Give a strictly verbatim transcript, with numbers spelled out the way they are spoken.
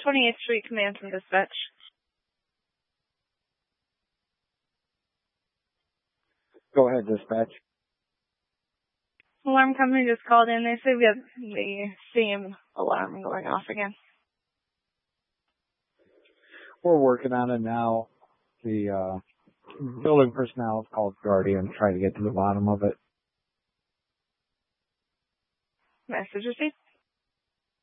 twenty-eighth Street Command from Dispatch. Go ahead, Dispatch. Alarm company just called in. They say we have the same alarm going off again. We're working on it now. The uh, building personnel have called Guardian, trying to get to the bottom of it. Message received.